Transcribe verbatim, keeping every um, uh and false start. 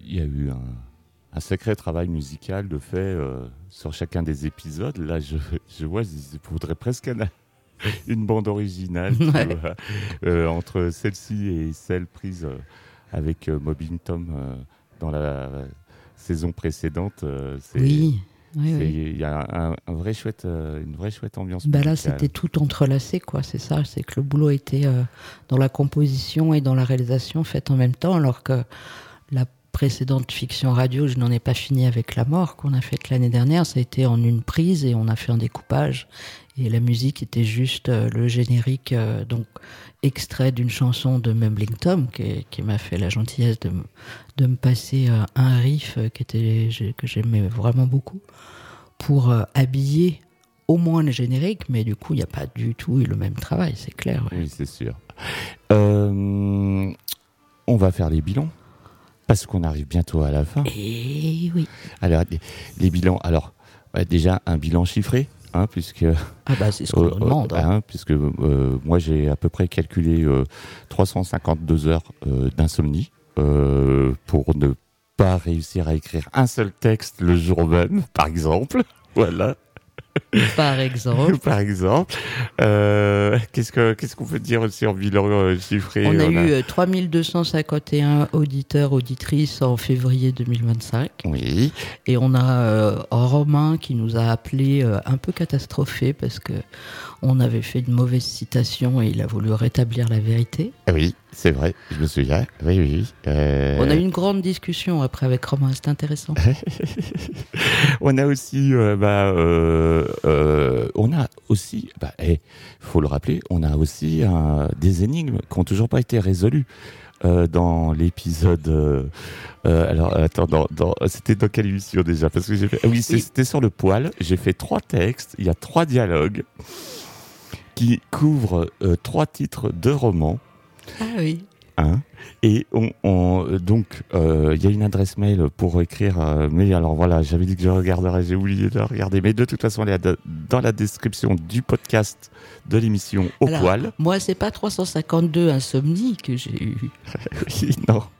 il y a eu un, un sacré travail musical de fait euh, sur chacun des épisodes. Là, je, je vois, il faudrait presque un, une bande originale tu Ouais. vois, euh, entre celle-ci et celle prise euh, avec euh, Mobbing Tom euh, dans la euh, saison précédente. Euh, c'est, Oui, oui, c'est, oui. il y a un, un vrai chouette, euh, une vraie chouette ambiance Bah là, musicale. c'était tout entrelacé, quoi. C'est ça, c'est que le boulot était euh, dans la composition et dans la réalisation fait en même temps, alors que la précédente fiction radio, je n'en ai pas fini avec La Mort, qu'on a faite l'année dernière. Ça a été en une prise et on a fait un découpage. Et la musique était juste euh, le générique, euh, donc extrait d'une chanson de Mumbling Tom, qui, qui m'a fait la gentillesse de, m- de me passer euh, un riff euh, qui était, j'ai- que j'aimais vraiment beaucoup, pour euh, habiller au moins le générique, mais du coup, il n'y a pas du tout eu le même travail, c'est clair. Ouais. Oui, c'est sûr. Euh, on va faire les bilans. Parce qu'on arrive bientôt à la fin. Et oui. Alors, les, les bilans. Alors, bah, déjà, un bilan chiffré, hein, puisque. Ah bah, c'est ce qu'on euh, nous demande. euh, Hein. hein, puisque euh, moi, j'ai à peu près calculé euh, trois cent cinquante-deux heures euh, d'insomnie euh, pour ne pas réussir à écrire un seul texte le jour même, par exemple. Voilà. Par exemple. Par exemple. Euh, qu'est-ce, que, qu'est-ce qu'on peut dire aussi en bilan euh, chiffré? On a on eu euh, trois mille deux cent cinquante et un auditeurs, auditrices en février deux mille vingt-cinq. Oui. Et on a euh, Romain qui nous a appelé euh, un peu catastrophé parce que on avait fait une mauvaise citation et il a voulu rétablir la vérité. Ah oui, c'est vrai, je me souviens. Oui, oui. Euh... On a eu une grande discussion après avec Romain, c'était intéressant. On a aussi, euh, bah, euh, euh, on a aussi, bah, eh, faut le rappeler, on a aussi euh, des énigmes qui n'ont toujours pas été résolues. Euh, dans l'épisode, euh, euh, alors attends, dans, dans, c'était dans quelle émission déjà? Parce que j'ai fait, ah oui, c'est, c'était sur le poil. J'ai fait trois textes, il y a trois dialogues qui couvrent euh, trois titres de romans. Ah oui. Hein, et on, on donc il euh, y a une adresse mail pour écrire, euh, mais alors voilà, j'avais dit que je regarderais, j'ai oublié de regarder, mais de toute façon elle est de, dans la description du podcast de l'émission Au Alors, Poil. Moi, c'est pas trois cent cinquante-deux insomnies que j'ai eu. Oui, non.